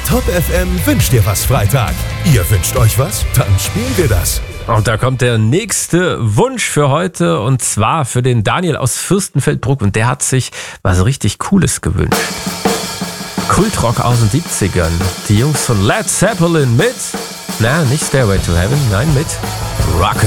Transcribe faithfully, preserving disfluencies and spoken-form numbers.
Top F M wünscht dir was Freitag. Ihr wünscht euch was? Dann spielen wir das. Und da kommt der nächste Wunsch für heute und zwar für den Daniel aus Fürstenfeldbruck und der hat sich was richtig Cooles gewünscht. Kultrock aus den siebzigern. Die Jungs von Led Zeppelin mit, na, nicht Stairway to Heaven, nein, mit Rocket.